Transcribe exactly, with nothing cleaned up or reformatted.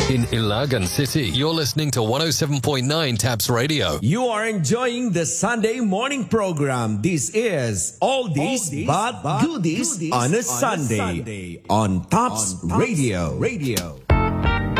In Ilagan City, you're listening to one oh seven point nine Taps Radio. You are enjoying the Sunday morning program. This is All This But Goodies on a Sunday on Taps Radio. Radio.